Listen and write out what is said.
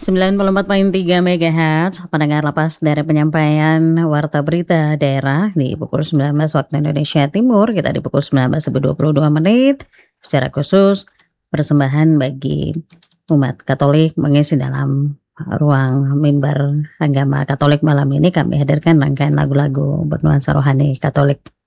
94,3 MHz, pendengar lepas dari penyampaian warta berita daerah di pukul 19 waktu Indonesia Timur, kita di pukul 19.22 menit, secara khusus persembahan bagi umat Katolik mengisi dalam ruang mimbar agama Katolik malam ini kami hadirkan rangkaian lagu-lagu bernuansa rohani Katolik.